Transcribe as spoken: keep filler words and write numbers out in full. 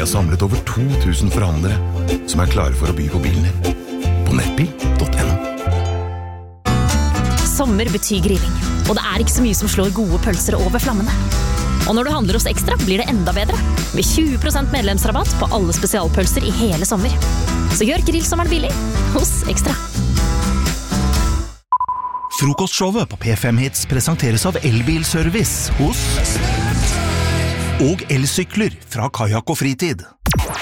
Vi har samlet over to tusen forhandlere som er klare for å by på bilen din. På nettbil punktum no. Sommer betyr grilling, og det er ikke så mye som slår gode pølser over flammene. Og når du handler hos Ekstra, blir det enda bedre. Med tjue prosent medlemsrabatt på alle spesialpølser i hele sommer. Så gjør grillsommeren billig hos Ekstra. Frokostshowet på P fem Hits presenteres av Elbilservice hos og elsykler fra Kajak og Fritid.